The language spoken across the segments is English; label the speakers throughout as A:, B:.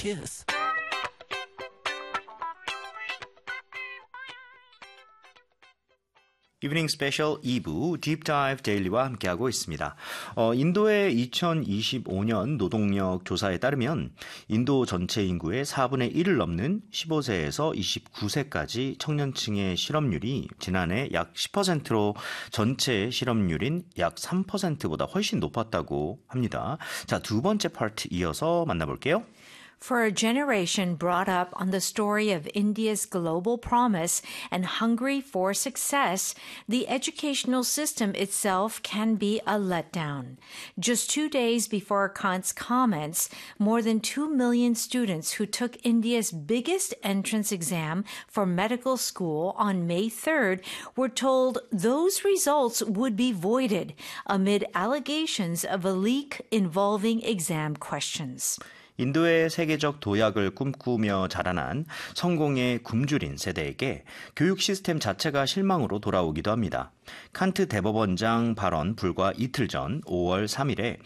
A: kiss.
B: 이브닝 스페셜 2부 딥다이브 데일리와 함께하고 있습니다. 인도의 2025년 노동력 조사에 따르면 인도 전체 인구의 4분의 1을 넘는 15세에서 29세까지 청년층의 실업률이 지난해 약 10%로 전체 실업률인 약 3%보다 훨씬 높았다고 합니다. 자, 두 번째 파트 이어서 만나볼게요.
C: For a generation brought up on the story of India's global promise and hungry for success, the educational system itself can be a letdown. Just 2 days before Kant's comments, more than 2 million students who took India's biggest entrance exam for medical school on May 3rd were told those results would be voided amid allegations of a leak involving exam questions.
B: 인도의 세계적 도약을 꿈꾸며 자라난 성공의 굶주린 세대에게 교육 시스템 자체가 실망으로 돌아오기도 합니다. 칸트 대법원장 발언 불과 이틀 전 5월 3일에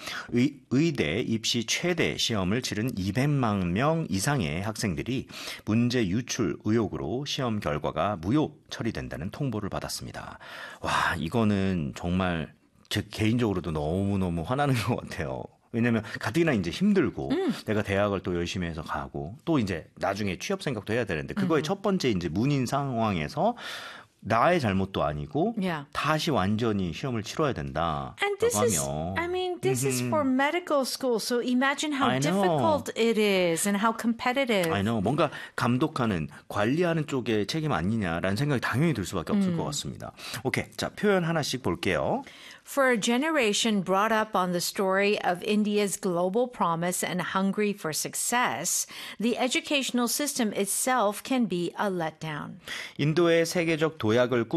B: 의대 입시 최대 시험을 치른 200만 명 이상의 학생들이 문제 유출 의혹으로 시험 결과가 무효 처리된다는 통보를 받았습니다. 와, 이거는 정말 제 개인적으로도 너무너무 화나는 것 같아요. 왜냐면 가뜩이나 이제 힘들고 내가 대학을 또 열심히 해서 가고 또 이제 나중에 취업 생각도 해야 되는데 그거의 첫 번째 이제 문인 상황에서 나의 잘못도 아니고 다시 완전히 시험을 치러야 된다.
C: And this is, this is for medical school. So imagine how difficult it is and how competitive.
B: I know. 뭔가 감독하는, 관리하는 쪽에 책임 아니냐라는 생각이 당연히 들 수밖에 없을 것 같습니다. 오케이. 자, 표현 하나씩 볼게요.
C: For a generation brought up on the story of India's global promise and hungry for success, the educational system itself can be a letdown.
B: 인도의 세계적 도약을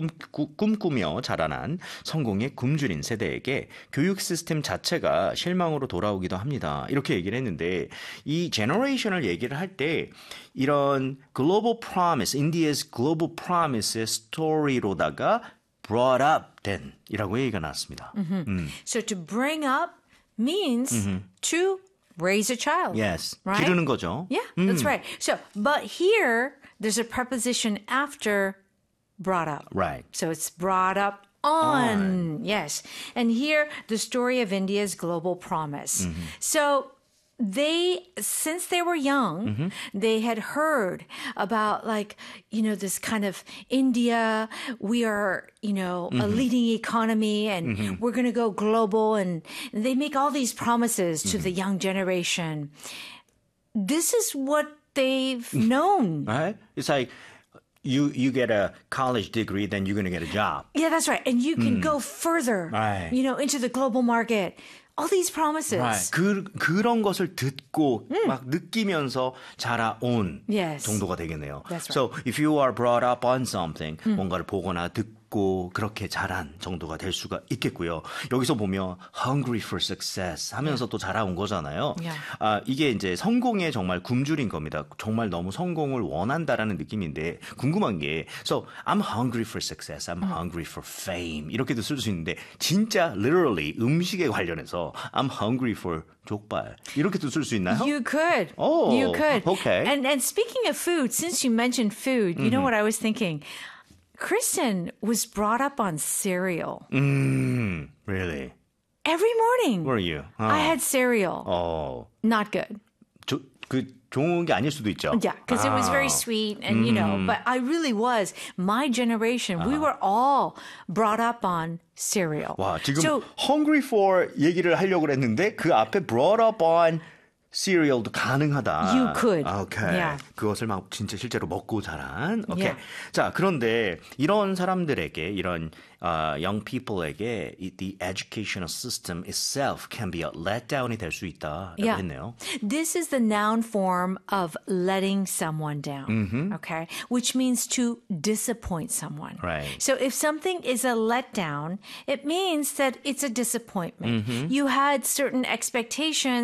B: 꿈꾸며 자라난 성공의 굶주린 세대에게 교육 시스템 자체가 실망으로 돌아오기도 합니다. 이렇게 얘기를 했는데 이 generation을 얘기를 할 때 이런 global promise, India's global promise의 스토리로다가 brought up 된 이라고 얘기가 나왔습니다.
C: So to bring up means to raise a child.
B: Yes.
C: Right?
B: 기르는 거죠.
C: Yeah, that's right. So, but here there's a preposition after brought up.
B: Right.
C: So it's brought up on. Yes. And here the story of India's global promise. So since they were young, they had heard about this kind of India, we are, a leading economy and we're going to go global. And they make all these promises to the young generation. This is what they've known.
B: Right? It's like, you get a college degree, then you're going to get a job.
C: Yeah, that's right. And you can go further,
B: right.
C: Into the global market. All these promises.
B: Right. 그런 것을 듣고 막 느끼면서 자라온 정도가 되겠네요.
C: That's right.
B: So if you are brought up on something, 뭔가를 보거나 듣고 그렇게 자란 정도가 될 수가 있겠고요. 여기서 보면 hungry for success 하면서 또 자라온 거잖아요. 이게 이제 성공에 정말 굶주린 겁니다. 정말 너무 성공을 원한다라는 느낌인데 궁금한 게 So I'm hungry for success. I'm hungry for fame. 이렇게도 쓸 수 있는데 진짜 literally 음식에 관련해서 I'm hungry for 족발. 이렇게도 쓸 수 있나요?
C: You could.
B: Oh,
C: you could.
B: Okay.
C: And speaking of food, since you mentioned food, you know what I was thinking? Kristen was brought up on cereal.
B: Really?
C: Every morning.
B: Were you?
C: I had cereal.
B: Oh.
C: Not good.
B: 좋은 게 아닐 수도 있죠.
C: Yeah, because it was very sweet and, but I really was. My generation, we were all brought up on cereal.
B: 와, 지금 hungry for 얘기를 하려고 했는데 그 앞에 brought up on cereal도 가능하다.
C: You could.
B: Okay.
C: Yeah.
B: 그것을 막 진짜 실제로 먹고 자란. 오케이.
C: Yeah.
B: 자, 그런데 이런 사람들에게 이런 young people에게 the educational system itself can be a letdown이 될 수 있다라고 했네요.
C: This is the noun form of letting someone down. Okay? Which means to disappoint someone.
B: Right.
C: So if something is a letdown, it means that it's a disappointment. You had certain expectations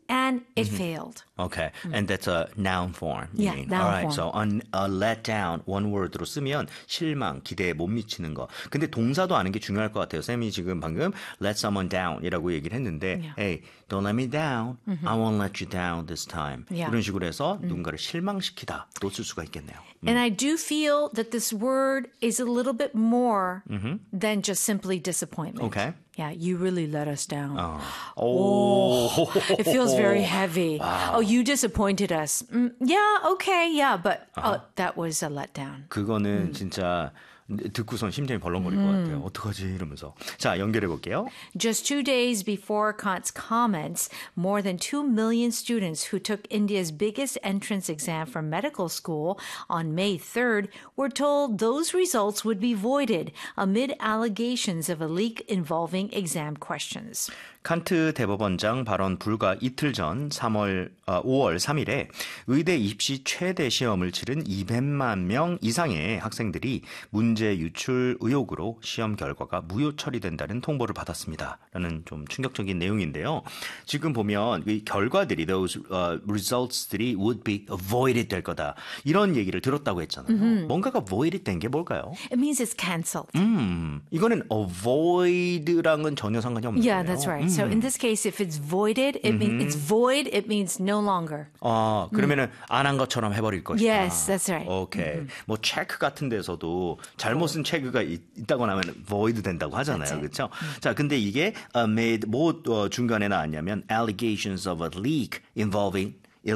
C: and it failed.
B: Okay, and that's a noun form. You
C: Yeah,
B: mean.
C: noun
B: All right,
C: form.
B: so let down one word로 쓰면 실망, 기대에 못 미치는 거. 근데 동사도 아는 게 중요할 것 같아요. 쌤이 지금 방금 let someone down이라고 얘기를 했는데,
C: Yeah.
B: hey, don't let me down. I won't let you down this time.
C: Yeah.
B: 이런 식으로 해서 누군가를 실망시키다도 쓸 수가 있겠네요.
C: And I do feel that this word is a little bit more than just simply disappointment.
B: Okay.
C: Yeah, you really let us down.
B: 오.
C: It feels very heavy.
B: Wow.
C: Oh, you disappointed us. Yeah, okay, yeah, but that was a letdown.
B: 그거는 진짜 듣고선 심장이 벌렁거릴 것 같아요. 어떡하지? 이러면서. 자, 연결해 볼게요.
C: Just 2 days before Kant's comments, more than 2 million students who took India's biggest entrance exam for medical school on May 3rd were told those results would be voided amid allegations of a leak involving exam questions.
B: 칸트 대법원장 발언 불과 이틀 전 5월 3일에 의대 입시 최대 시험을 치른 200만 명 이상의 학생들이 문제 유출 의혹으로 시험 결과가 무효 처리된다는 통보를 받았습니다. 라는 좀 충격적인 내용인데요. 지금 보면 이 결과들이 those results들이 would be voided 될 거다. 이런 얘기를 들었다고 했잖아요. 뭔가가 voided 된 게 뭘까요?
C: It means it's canceled.
B: 이거는 avoid랑은 전혀 상관이 없는
C: Yeah,
B: 거예요.
C: that's right. So in this case, if it's voided, it means it's void. It means no longer.
B: 그러면은 안 한 것처럼 해버릴 것이다.
C: Yes, that's right.
B: 오케이. 뭐 체크 같은 데서도 잘못 쓴 체크가 있다고 하면 void 된다고 하잖아요, 그렇죠? 자, 근데 이게 made 뭐 중간에 나왔냐면 allegations of a leak involving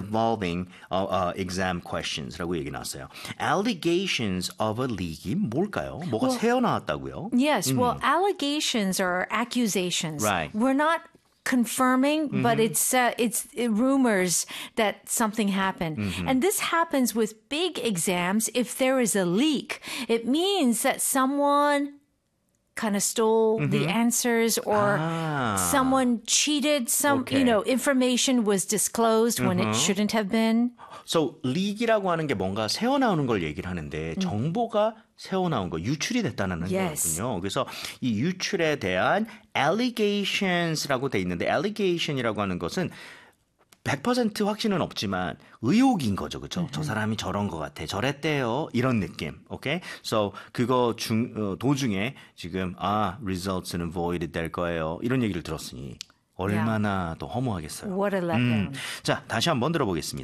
B: exam questions라고 얘기 나왔어요. Allegations of a leak이 뭘까요? 뭐가 새어나왔다고요?
C: Yes, well, allegations are accusations.
B: Right.
C: We're not confirming, but it's rumors that something happened. And this happens with big exams. If there is a leak, it means that someone kind of stole the answers or someone cheated.
B: Okay.
C: Information was disclosed when it shouldn't have been.
B: So, leak이라고 하는 게 뭔가 새어나오는 걸 얘기를 하는데 정보가 새어나온 거, 유출이 됐다는
C: Yes.
B: 거거든요. 그래서 이 유출에 대한 allegations라고 돼 있는데 allegation이라고 하는 것은 100% 확신은 없지만 의혹인 거죠. 그렇죠? 저 사람이 저런 것 같아. 저랬대요. 이런 느낌. 오케이? So 그거 도중에 지금 results는 void 될 거예요. 이런 얘기를 들었으니 얼마나 더 허무하겠어요.
C: What a letdown.
B: 자, 다시 한번 들어보겠습니다.